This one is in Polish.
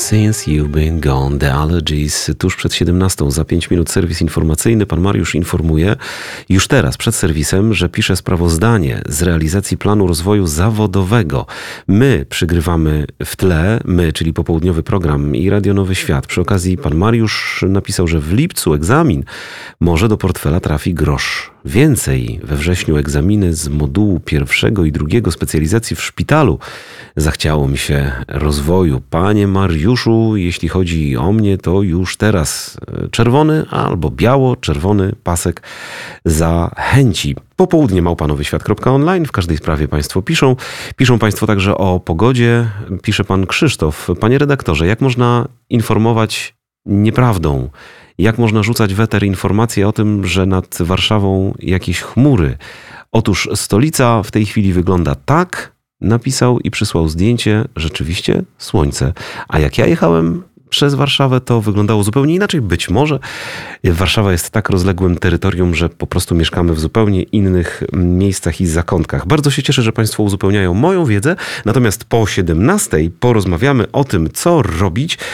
Since You've Been Gone, The Allergies, tuż przed 17:00, za 5 minut serwis informacyjny. Pan Mariusz informuje już teraz, przed serwisem, że pisze sprawozdanie z realizacji planu rozwoju zawodowego. My przygrywamy w tle, my, czyli popołudniowy program i Radio Nowy Świat. Przy okazji pan Mariusz napisał, że w lipcu egzamin, może do portfela trafi grosz. Więcej, we wrześniu egzaminy z modułu 1. i 2. specjalizacji w szpitalu. Zachciało mi się rozwoju. Panie Mariuszu, jeśli chodzi o mnie, to już teraz czerwony albo biało-czerwony pasek zachęci. Popołudnie @nowyświat.online. W każdej sprawie państwo piszą. Piszą państwo także o pogodzie. Pisze pan Krzysztof. Panie redaktorze, jak można informować nieprawdą? Jak można rzucać w eter informacje o tym, że nad Warszawą jakieś chmury? Otóż stolica w tej chwili wygląda tak, napisał i przysłał zdjęcie, rzeczywiście słońce. A jak ja jechałem przez Warszawę, to wyglądało zupełnie inaczej. Być może Warszawa jest tak rozległym terytorium, że po prostu mieszkamy w zupełnie innych miejscach i zakątkach. Bardzo się cieszę, że państwo uzupełniają moją wiedzę. Natomiast po 17:00 porozmawiamy o tym, co robić,